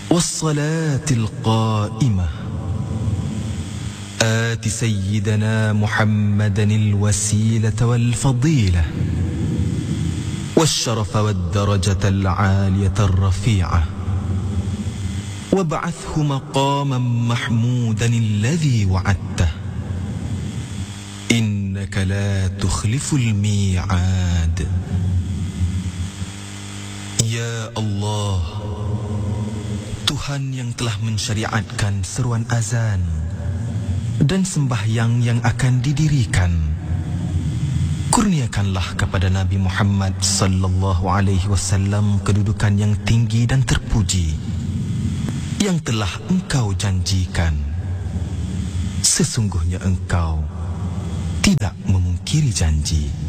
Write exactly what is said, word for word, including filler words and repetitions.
والصلاة القائمة آت سيدنا محمدا الوسيلة والفضيلة والشرف والدرجة العالية الرفيعة وابعثه مقاما محمودا الذي وعدته إنك لا تخلف الميعاد. Ya Allah, Tuhan yang telah mensyariatkan seruan azan dan sembahyang yang akan didirikan, kurniakanlah kepada Nabi Muhammad sallallahu alaihi wasallam kedudukan yang tinggi dan terpuji yang telah Engkau janjikan. Sesungguhnya Engkau tidak memungkiri janji.